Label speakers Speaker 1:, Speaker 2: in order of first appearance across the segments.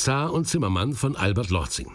Speaker 1: Zar und Zimmermann von Albert Lortzing.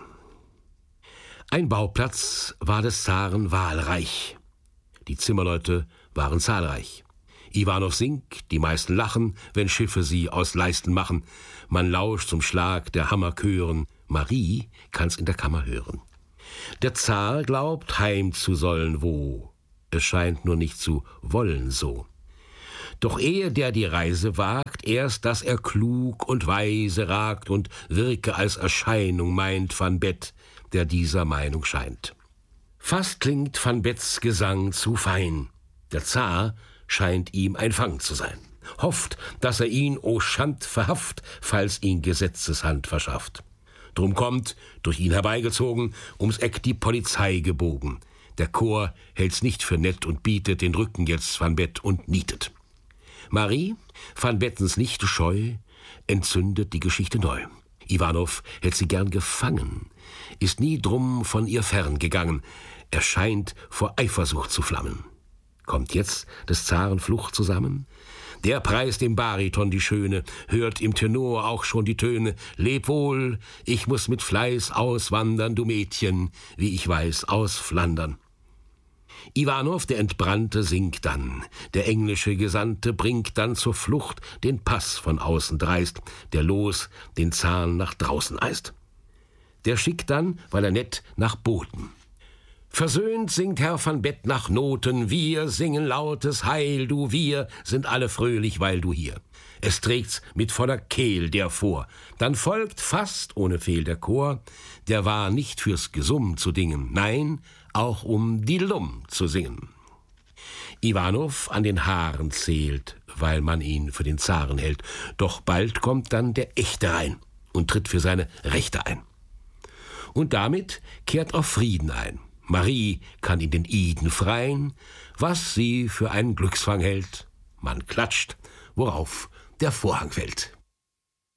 Speaker 1: Ein Bauplatz war des Zaren Wahlreich. Die Zimmerleute waren zahlreich. Iwanow singt, die meisten lachen, wenn Schiffe sie aus Leisten machen. Man lauscht zum Schlag der Hammerchören, Marie kann's in der Kammer hören. Der Zar glaubt, heim zu sollen wo, es scheint nur nicht zu wollen so. Doch ehe der die Reise wagt, erst, dass er klug und weise ragt und wirke als Erscheinung, meint Van Beth, der dieser Meinung scheint. Fast klingt Van Beths Gesang zu fein, der Zar scheint ihm ein Fang zu sein, hofft, dass er ihn, o Schand, verhafft, falls ihn Gesetzeshand verschafft. Drum kommt, durch ihn herbeigezogen, ums Eck die Polizei gebogen. Der Chor hält's nicht für nett und bietet den Rücken jetzt Van Beth und nietet. Marie, Van Bettens Nichte scheu, entzündet die Geschichte neu. Iwanow hätt sie gern gefangen, ist nie drum von ihr ferngegangen. Er scheint vor Eifersucht zu flammen. Kommt jetzt des Zaren Flucht zusammen? Der preist im Bariton die Schöne, hört im Tenor auch schon die Töne. Leb wohl, ich muß mit Fleiß auswandern, du Mädchen, wie ich weiß, aus Flandern. Iwanow, der Entbrannte, singt dann. Der englische Gesandte bringt dann zur Flucht den Pass von außen dreist, der los den Zaren nach draußen eist. Der schickt dann, weil er nett, nach Boten. Versöhnt singt Herr Van Beth nach Noten, wir singen lautes Heil, du, wir sind alle fröhlich, weil du hier. Es trägt's mit voller Kehl der vor. Dann folgt fast ohne Fehl der Chor, der war nicht fürs Gesumm zu dingen, nein, auch um die Lumm zu singen. Iwanow an den Haaren zählt, weil man ihn für den Zaren hält, doch bald kommt dann der Echte rein und tritt für seine Rechte ein. Und damit kehrt auch Frieden ein. Marie kann in den Iden freien, was sie für einen Glücksfang hält. Man klatscht, worauf der Vorhang fällt.